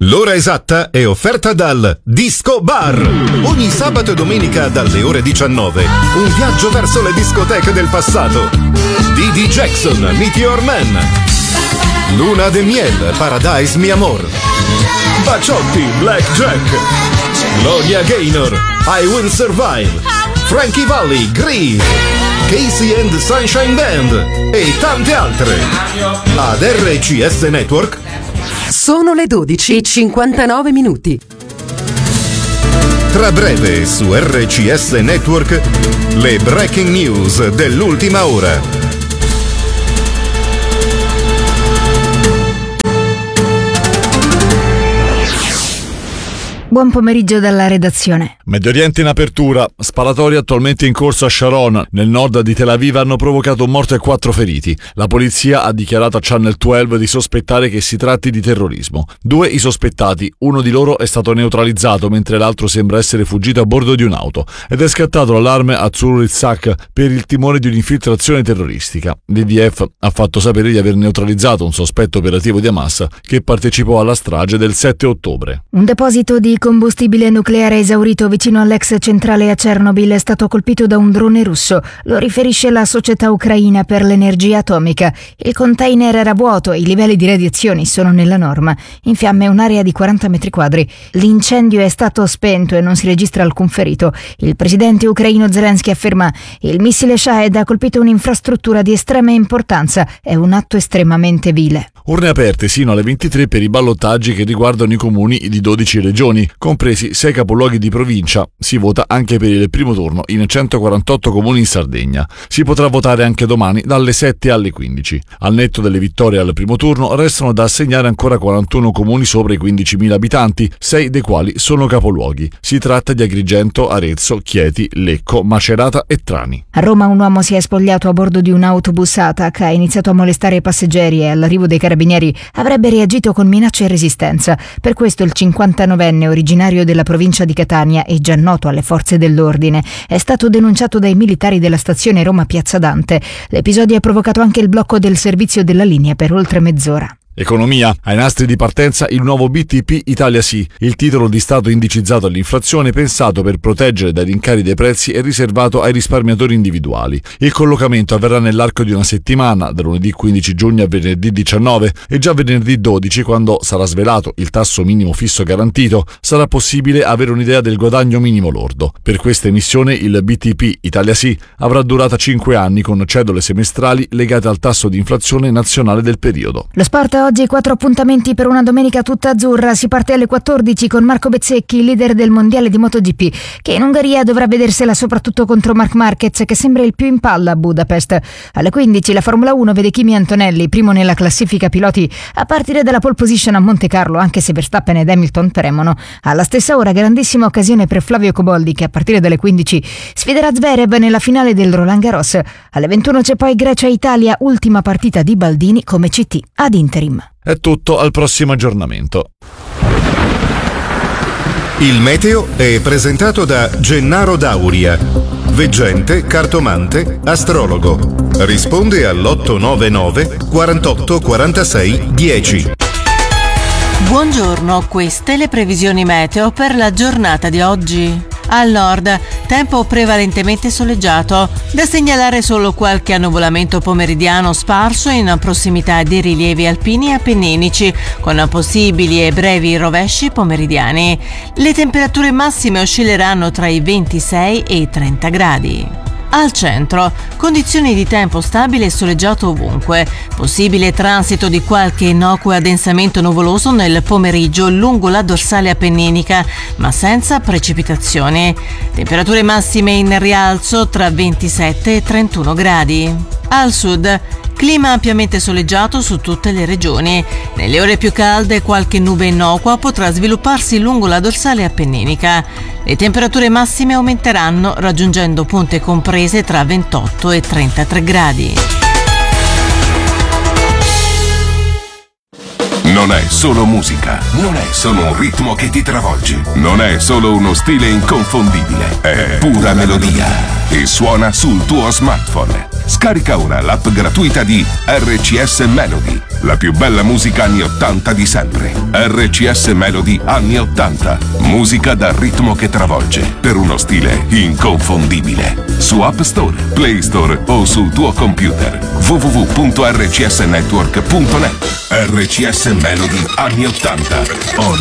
L'ora esatta è offerta dal Disco Bar. Ogni sabato e domenica dalle ore 19. Un viaggio verso le discoteche del passato. Didi Jackson, Meteor Man. Luna de Miel, Paradise Mi Amor. Baciotti, Black Jack. Gloria Gaynor, I Will Survive. Frankie Valli, Grease. Casey and Sunshine Band. E tante altre. Ad RCS Network. Sono le 12:59. Tra breve su RCS Network le breaking news dell'ultima ora. Buon pomeriggio dalla redazione. Medio Oriente in apertura. Sparatori attualmente in corso a Sharon, nel nord di Tel Aviv, hanno provocato un morto e 4 feriti. La polizia ha dichiarato a Channel 12 di sospettare che si tratti di terrorismo. 2 i sospettati, uno di loro è stato neutralizzato mentre l'altro sembra essere fuggito a bordo di un'auto. Ed è scattato l'allarme a Tzur Itzhak per il timore di un'infiltrazione terroristica. L'IDF ha fatto sapere di aver neutralizzato un sospetto operativo di Hamas che partecipò alla strage del 7 ottobre. Un deposito di combustibile nucleare esaurito vicino all'ex centrale a Chernobyl è stato colpito da un drone russo. Lo riferisce la società ucraina per l'energia atomica. Il container era vuoto e i livelli di radiazioni sono nella norma. In fiamme un'area di 40 metri quadri. L'incendio è stato spento e non si registra alcun ferito. Il presidente ucraino Zelensky afferma: il missile Shahed ha colpito un'infrastruttura di estrema importanza. È un atto estremamente vile. Urne aperte sino alle 23 per i ballottaggi che riguardano i comuni di 12 regioni, compresi 6 capoluoghi di provincia. Si vota anche per il primo turno in 148 comuni in Sardegna. Si potrà votare anche domani dalle 7 alle 15. Al netto delle vittorie al primo turno restano da assegnare ancora 41 comuni sopra i 15.000 abitanti, 6 dei quali sono capoluoghi. Si tratta di Agrigento, Arezzo, Chieti, Lecco, Macerata e Trani. A Roma un uomo si è spogliato a bordo di un autobus ATAC, ha iniziato a molestare i passeggeri e all'arrivo dei carabinieri avrebbe reagito con minacce e resistenza. Per questo il 59enne, originario della provincia di Catania e già noto alle forze dell'ordine, è stato denunciato dai militari della stazione Roma Piazza Dante. L'episodio ha provocato anche il blocco del servizio della linea per oltre mezz'ora. Economia. Ai nastri di partenza il nuovo BTP Italia Sì, il titolo di Stato indicizzato all'inflazione pensato per proteggere dai rincari dei prezzi e riservato ai risparmiatori individuali. Il collocamento avverrà nell'arco di una settimana, da lunedì 15 giugno a venerdì 19 e già venerdì 12, quando sarà svelato il tasso minimo fisso garantito, sarà possibile avere un'idea del guadagno minimo lordo. Per questa emissione il BTP Italia Sì avrà durata 5 anni con cedole semestrali legate al tasso di inflazione nazionale del periodo. Lo sport. Oggi 4 appuntamenti per una domenica tutta azzurra. Si parte alle 14 con Marco Bezzecchi, leader del mondiale di MotoGP, che in Ungheria dovrà vedersela soprattutto contro Marc Marquez, che sembra il più in palla a Budapest. Alle 15 la Formula 1 vede Kimi Antonelli, primo nella classifica piloti, a partire dalla pole position a Monte Carlo, anche se Verstappen ed Hamilton premono. Alla stessa ora grandissima occasione per Flavio Coboldi, che a partire dalle 15 sfiderà Zverev nella finale del Roland Garros. Alle 21 c'è poi Grecia-Italia, ultima partita di Baldini come CT ad interim. È tutto, al prossimo aggiornamento. Il meteo è presentato da Gennaro Dauria, veggente, cartomante, astrologo. Risponde all'899 48 46 10. Buongiorno, queste le previsioni meteo per la giornata di oggi. Al nord, tempo prevalentemente soleggiato, da segnalare solo qualche annuvolamento pomeridiano sparso in prossimità dei rilievi alpini e appenninici, con possibili e brevi rovesci pomeridiani. Le temperature massime oscilleranno tra i 26 e i 30 gradi. Al centro, condizioni di tempo stabile e soleggiato ovunque. Possibile transito di qualche innocuo addensamento nuvoloso nel pomeriggio lungo la dorsale appenninica, ma senza precipitazioni. Temperature massime in rialzo tra 27 e 31 gradi. Al sud, clima ampiamente soleggiato su tutte le regioni. Nelle ore più calde qualche nube innocua potrà svilupparsi lungo la dorsale appenninica. Le temperature massime aumenteranno raggiungendo punte comprese tra 28 e 33 gradi. Non è solo musica, non è solo un ritmo che ti travolge, non è solo uno stile inconfondibile, è pura melodia. e suona sul tuo smartphone. Scarica ora l'app gratuita di RCS Melody, la più bella musica anni 80 di sempre. RCS Melody anni 80, musica dal ritmo che travolge, per uno stile inconfondibile. Su App Store, Play Store o sul tuo computer. www.rcsnetwork.net. RCS Melody anni 80, on